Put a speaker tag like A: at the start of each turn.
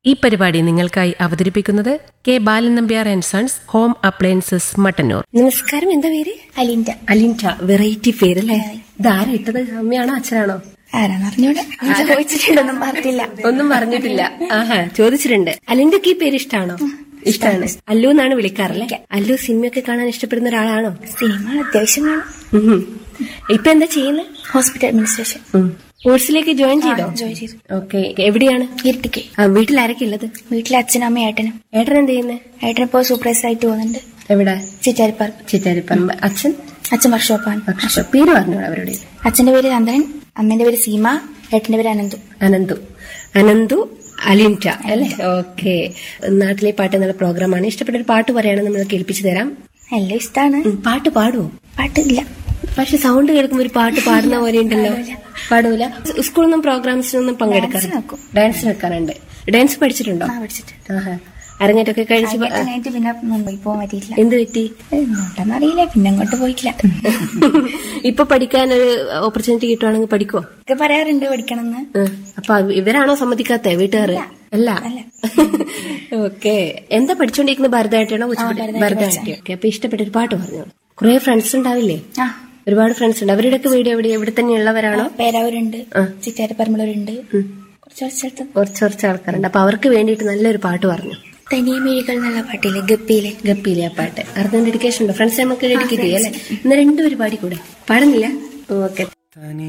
A: ഈ പരിപാടി നിങ്ങൾക്കായി അവതരിപ്പിക്കുന്നത് K Balan Nambiar and sons home appliances Mattannur. നമസ്കാരം, എന്താ പേര്?
B: അലിൻറ്റ.
A: അലിൻറ്റ, വെറൈറ്റി പേരല്ലേ? ഇതാരാ ഇട്ടത്? അമ്മയാണോ അച്ഛനാണോ?
B: ആരാന്നറിഞ്ഞൂടെ, ചോദിച്ചിട്ടൊന്നും പറഞ്ഞില്ല.
A: ഒന്നും പറഞ്ഞിട്ടില്ല. ആഹാ, ചോദിച്ചിട്ടുണ്ട്. അലിൻറ്റക്ക് ഈ പേര് ഇഷ്ടാണോ? ഇഷ്ടാണ്. അല്ലു എന്നാണ് വിളിക്കാറല്ലേ? അല്ലു സിനിമയൊക്കെ കാണാൻ ഇഷ്ടപ്പെടുന്ന ഒരാളാണോ?
B: സിനിമ അത്യാവശ്യം കാണും.
A: ഇപ്പൊ എന്താ ചെയ്യുന്നത്?
B: ഹോസ്പിറ്റൽ അഡ്മിനിസ്ട്രേഷൻ
A: കോഴ്സിലേക്ക് ജോയിൻ ചെയ്തോ?
B: ജോയിൻ ചെയ്തു.
A: ഓക്കെ, എവിടെയാണ്?
B: ഇരട്ടിക്ക്.
A: വീട്ടിൽ ആരൊക്കെ ഉള്ളത്?
B: വീട്ടിലെ അച്ഛനും അമ്മയും ഏട്ടനും.
A: ഏട്ടൻ എന്ത് ചെയ്യുന്നത്?
B: ഏട്ടൻ ഇപ്പോ സൂപ്പർവൈസർ ആയിട്ട് പോകുന്നുണ്ട്.
A: എവിടെ?
B: ചിറ്റാരിപ്പറമ്പ്.
A: ചിറ്റാരിപ്പറമ്പ്. അച്ഛൻ?
B: അച്ഛൻ വർക്ക്ഷോപ്പാണ്.
A: പേര് പറഞ്ഞോളൂ അവരുടെ.
B: അച്ഛന്റെ പേര് ചന്ദ്രൻ, അമ്മേന്റെ പേര് സീമ, ഏട്ടന്റെ പേര് അനന്തു.
A: അനന്തു അലിൻറ്റ അല്ലേ? ഓക്കെ. നാട്ടിലെ പാട്ട് എന്നുള്ള പ്രോഗ്രാമാണ്. ഇഷ്ടപ്പെട്ട ഒരു പാട്ട് പറയുകയാണെങ്കിൽ നമ്മൾ കേൾപ്പിച്ചു തരാം.
B: എല്ലാം ഇഷ്ടമാണ്.
A: പാട്ട് പാടുവോ?
B: പാട്ടില്ല,
A: പക്ഷെ സൗണ്ട് കേൾക്കുമ്പോൾ ഒരു പാട്ട് പാടുന്ന പോലെ ഉണ്ടല്ലോ. പാടൂല? സ്കൂളിൽ പ്രോഗ്രാംസിനൊന്നും പങ്കെടുക്കാറുണ്ട്? ഡാൻസ് വെക്കാറുണ്ട്. ഡാൻസ് പഠിച്ചിട്ടുണ്ടോ?
B: പഠിച്ചിട്ട്.
A: ആഹാ. അരങ്ങേറ്റൊക്കെ കഴിച്ച്
B: പിന്നെ മുംബൈ പോകാൻ പറ്റിയില്ല.
A: എന്ത് പറ്റി?
B: അറിയില്ല, പിന്നെ അങ്ങോട്ട് പോയിട്ടില്ല.
A: ഇപ്പൊ പഠിക്കാൻ ഒരു ഓപ്പർച്യൂണിറ്റി കിട്ടുവാണെങ്കിൽ പഠിക്കുവോ?
B: ഒക്കെ പറയാറുണ്ട് പഠിക്കണമെന്ന്.
A: അപ്പൊ ഇവരാണോ സമ്മതിക്കാത്ത? വീട്ടുകാർ അല്ല? ഓക്കെ. എന്താ പഠിച്ചോണ്ടിരിക്കുന്നത്? ഭരതനാട്യമാണോ? ഭരതനാട്യം. ഓക്കെ. അപ്പൊ ഇഷ്ടപ്പെട്ട ഒരു പാട്ട് പറഞ്ഞു. കുറെ ഫ്രണ്ട്സ് ഉണ്ടാവില്ലേ? ഒരുപാട് ഫ്രണ്ട്സ് ഉണ്ട്. അവരുടെയൊക്കെ വീട് എവിടെ തന്നെ ഉള്ളവരാണോ?
B: പേരാവൂരുണ്ട്, ചിറ്റാരിപ്പറമ്പലൂരുണ്ട്,
A: കുറച്ച് ആൾക്കാരുണ്ട്. അപ്പൊ അവർക്ക് വേണ്ടിയിട്ട് നല്ലൊരു പാട്ട് പറഞ്ഞു.
B: തനിയെ മിഴികൾ എന്നുള്ള പാട്ടില്ലേ, ഗപ്പിയിലെ
A: ആ പാട്ട്. അർദ്ധം ഡെഡിക്കേഷൻ ഉണ്ടോ? ഫ്രണ്ട്സ് നമുക്ക് ഡെഡിക്കേറ്റ് ചെയ്യാം അല്ലെ? ഇന്ന് രണ്ടുപേര് പാടിക്കൂടെ? പാടുന്നില്ല? ഓക്കെ.